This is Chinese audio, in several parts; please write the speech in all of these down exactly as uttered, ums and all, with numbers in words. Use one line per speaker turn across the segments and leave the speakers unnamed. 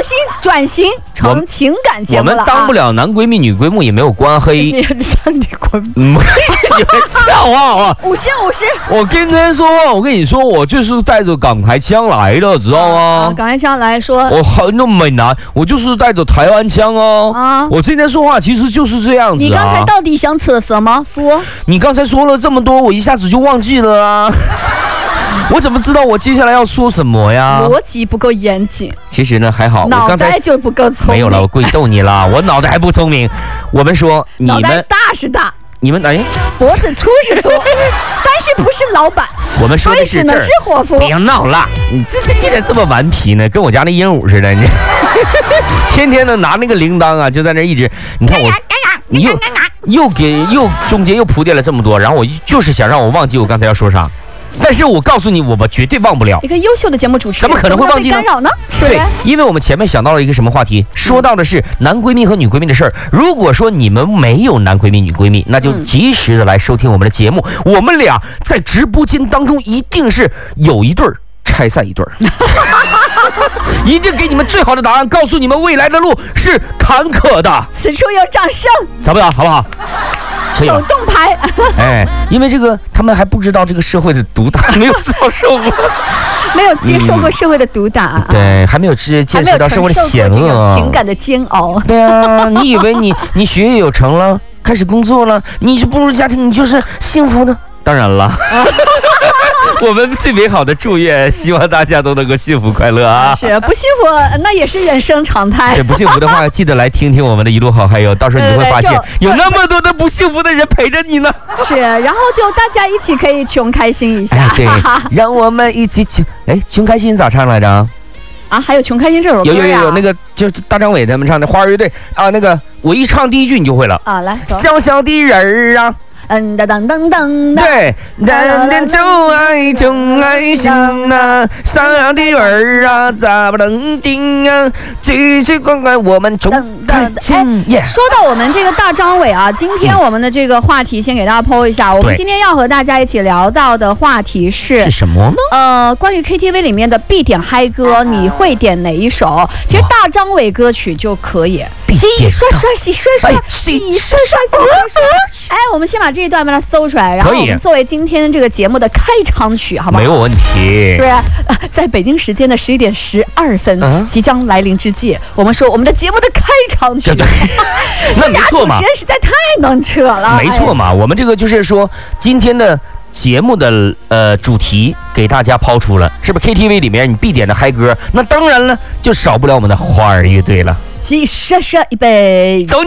心转型成情感节目了、啊。
我们当不了男闺蜜、女闺蜜也没有关黑。
你上你滚！
你们笑话啊！
五十五十。
我今天说话，我跟你说，我就是带着港台腔来的，知道吗？
啊、港台腔来说，
我很那闽南，我就是带着台湾腔哦。啊，我今天说话其实就是这样子啊。
你刚才到底想扯什么？说。
你刚才说了这么多，我一下子就忘记了啊。我怎么知道我接下来要说什么呀？
逻辑不够严谨。
其实呢还好，
脑袋就不够聪明。
没有了，我故意逗你了，我脑袋还不聪明。我们说你们
脑袋大是大，
你们哎，
脖子粗是粗，但是不是老板。
我们说的是
只能是伙夫。
别闹了，你这这今天这么顽皮呢，跟我家那鹦鹉似的，你天天的拿那个铃铛啊，就在那一直，你看我，你又又给又中间又铺垫了这么多，然后我就是想让我忘记我刚才要说啥。但是我告诉你，我们绝对忘不了。
一个优秀的节目主持人，
怎么可能会忘记呢？
干扰呢？是
对，因为我们前面想到了一个什么话题，说到的是男闺蜜和女闺蜜的事儿。如果说你们没有男闺蜜、女闺蜜，那就及时的来收听我们的节目。嗯、我们俩在直播间当中一定是有一对儿拆散一对儿，一定给你们最好的答案，告诉你们未来的路是坎坷的。
此处有掌声，
咋不咋？好不好？
手动拍，
哎，因为这个他们还不知道这个社会的毒打，没有遭受过，
没有接受过社会的毒打、啊
嗯，对，还没有接见识到社会的险恶，
情感的煎熬。
对啊，你以为你你学业有成了，开始工作了，你就步入家庭，你就是幸福的？当然了。我们最美好的祝愿，希望大家都能够幸福快乐啊！
是不幸福，那也是人生常态。
对，不幸福的话，记得来听听我们的一路好嗨哟，到时候你会发现有那么多的不幸福的人陪着你呢。
是，然后就大家一起可以穷开心一下。哎、
对，让我们一起穷。哎，穷开心咋唱来着？
啊，还有穷开心这首歌、啊、
有有有有，那个就是大张伟他们唱的花儿乐队啊，那个我一唱第一句你就会了
啊，来，
小小的人儿啊。
嗯噔噔噔噔，
对，单单就爱穷爱心呐，善良的儿啊，咋不能听啊？继续关爱我们穷开心。
哎，说到我们这个大张伟啊，今天我们的这个话题先给大家剖一下。我们今天要和大家一起聊到的话题是
是什么呢？
呃，关于 K T V 里面的必点嗨歌，你会点哪一首？其实大张伟歌曲就可以。洗刷刷，洗刷刷，洗刷刷，洗刷刷。哎，我们先把这一段把它搜出来，然后我们作为今天这个节目的开场曲，好不好？
没有问题。
是不是？呃、在北京时间的十一点十二分、嗯、即将来临之际，我们说我们的节目的开场曲，
对对那没错嘛，
主持人实在太能扯了。
没错嘛，哎、我们这个就是说今天的节目的呃主题给大家抛出了，是不是 ？K T V 里面你必点的嗨歌，那当然了，就少不了我们的花儿乐队了。
洗刷刷一杯，
走你！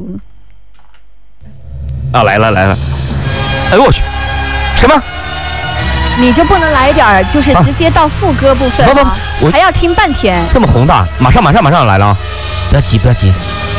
啊，来了来了！哎呦我去，什么？
你就不能来一点儿，就是直接到副歌部分、啊？
不不不，
还要听半天。
这么宏大，马上马上马上来了啊！不要急不要急，